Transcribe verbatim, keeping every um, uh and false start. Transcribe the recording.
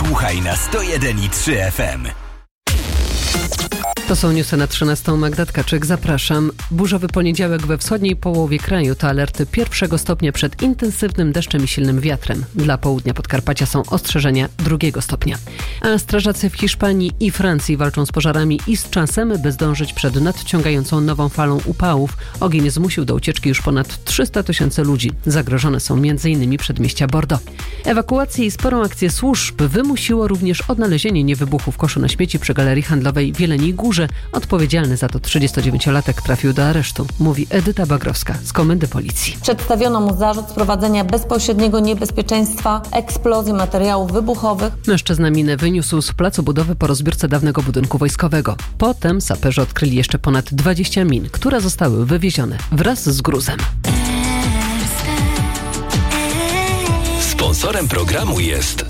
Słuchaj na sto jeden i trzy F M. To są newsy na trzynastą. Magda Tkaczyk, zapraszam. Burzowy poniedziałek we wschodniej połowie kraju to alerty pierwszego stopnia przed intensywnym deszczem i silnym wiatrem. Dla południa Podkarpacia są ostrzeżenia drugiego stopnia. A strażacy w Hiszpanii i Francji walczą z pożarami i z czasem, by zdążyć przed nadciągającą nową falą upałów. Ogień zmusił do ucieczki już ponad trzysta tysięcy ludzi. Zagrożone są między innymi przedmieścia Bordeaux. Ewakuację i sporą akcję służb wymusiło również odnalezienie niewybuchu w koszu na śmieci przy Galerii Handlowej w Jeleniej Górze. Odpowiedzialny za to trzydziestodziewięciolatek trafił do aresztu, mówi Edyta Bagrowska z Komendy Policji. Przedstawiono mu zarzut sprowadzenia bezpośredniego niebezpieczeństwa eksplozji materiałów wybuchowych. Mężczyzna minę wyniósł z placu budowy po rozbiórce dawnego budynku wojskowego. Potem saperzy odkryli jeszcze ponad dwadzieścia min, które zostały wywiezione wraz z gruzem. Sponsorem programu jest